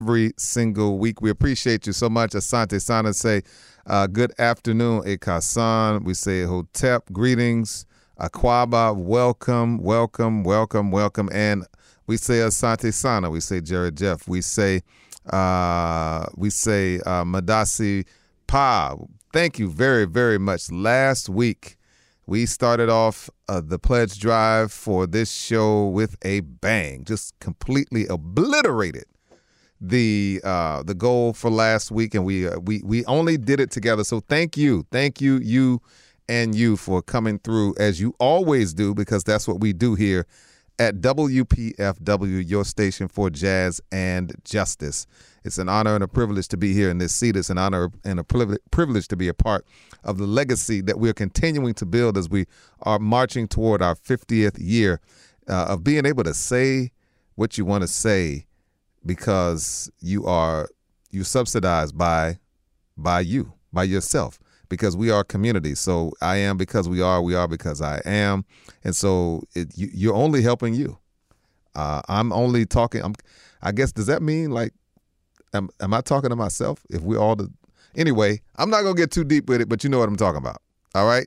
every single week. We appreciate you so much. Asante Sana say, good afternoon, Ekasan. We say Hotep, greetings. Akwaba, welcome, welcome, welcome, welcome. And we say Asante Sana. We say Jared Jeff. We say Madasi Pa. Thank you very, very much. Last week, we started off the pledge drive for this show with a bang. Just completely obliterated the goal for last week, and we only did it together. So thank you, you and you for coming through as you always do, because that's what we do here at WPFW, your station for jazz and justice. It's an honor and a privilege to be here in this seat. It's an honor and a privilege to be a part of the legacy that we're continuing to build as we are marching toward our 50th year of being able to say what you want to say, because you're subsidized by yourself, because we are community. So I am because we are because I am. And so you're only helping you. I'm only talking. I guess, does that mean like, am I talking to myself? If we all anyway, I'm not going to get too deep with it, but you know what I'm talking about. All right.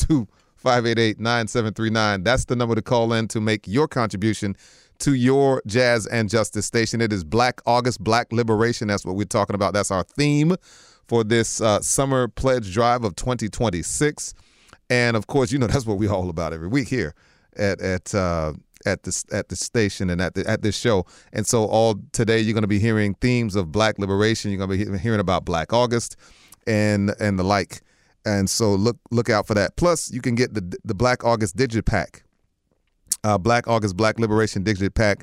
202-588-9739. That's the number to call in to make your contribution to your jazz and justice station. It is Black August, Black Liberation. That's what we're talking about. That's our theme for this summer pledge drive of 2026. And of course, you know, that's what we're all about every week here at the station and at this show. And so all today you're going to be hearing themes of Black liberation. You're going to be hearing about Black August and the like. And so look out for that. Plus, you can get the Black August Digipack. Black August, Black Liberation Digipack.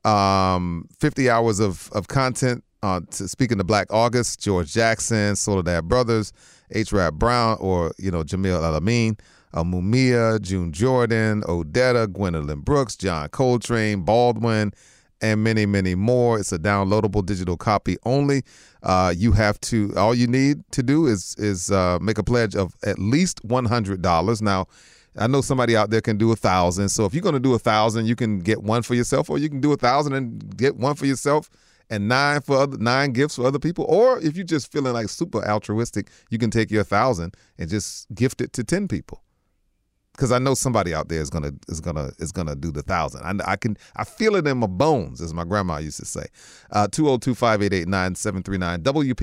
50 hours of content speaking to Black August, George Jackson, Soledad Brothers, H. Rap Brown, or, you know, Jamil Al-Amin, Mumia, June Jordan, Odetta, Gwendolyn Brooks, John Coltrane, Baldwin, and many, many more. It's a downloadable digital copy only. All you need to do is make a pledge of at least $100. Now, I know somebody out there can do 1,000. So if you're going to do 1,000, you can get one for yourself, or you can do 1,000 and get one for yourself and nine gifts for other people. Or if you're just feeling like super altruistic, you can take your 1,000 and just gift it to 10 people. Because I know somebody out there is gonna do the 1,000. I feel it in my bones, as my grandma used to say. 202-588-9739,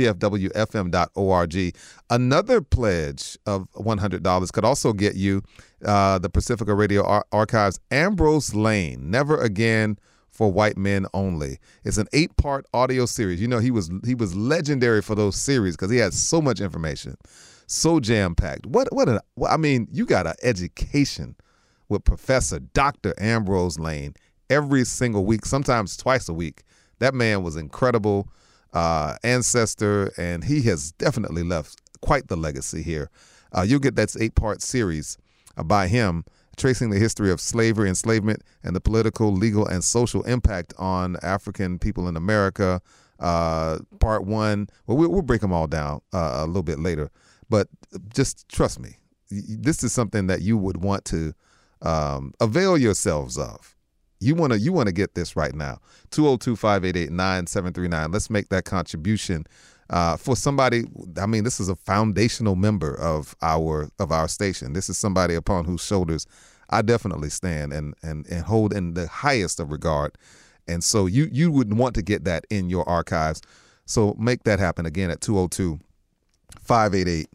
WPFWFM.org. Another pledge of $100 could also get you the Pacifica Radio Archives, Ambrose Lane, Never Again for White Men Only. It's an 8-part audio series. You know, he was legendary for those series because he had so much information. So jam-packed. I mean, you got an education with Professor Dr. Ambrose Lane every single week, sometimes twice a week. That man was incredible ancestor, and he has definitely left quite the legacy here. You'll get that 8-part series by him, tracing the history of slavery, enslavement, and the political, legal, and social impact on African people in America. Part 1, well, we'll break them all down a little bit later. But just trust me, this is something that you would want to avail yourselves of. You want to get this right now. 202-588-9739. Let's make that contribution for somebody. I mean, this is a foundational member of our station. This is somebody upon whose shoulders I definitely stand and hold in the highest of regard. And so you would want to get that in your archives. So make that happen again at 202-588-9739.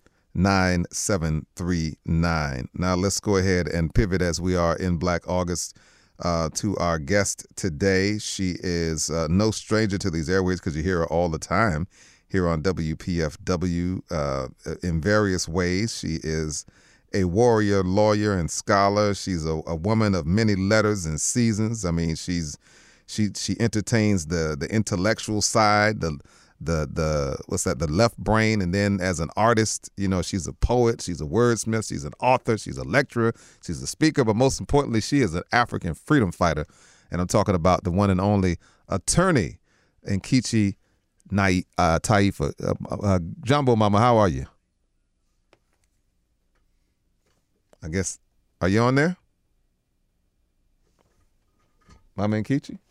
Now let's go ahead and pivot, as we are in Black August, to our guest today. She is no stranger to these airways because you hear her all the time here on WPFW in various ways. She is a warrior, lawyer, and scholar. She's a woman of many letters and seasons. I mean, she entertains the intellectual side, the left brain, and then as an artist, you know, she's a poet, she's a wordsmith, she's an author, she's a lecturer, she's a speaker, but most importantly, she is an African freedom fighter. And I'm talking about the one and only attorney Nkechi Taifa. Jumbo Mama, how are you? I guess, are you on there? Mama Nkechi?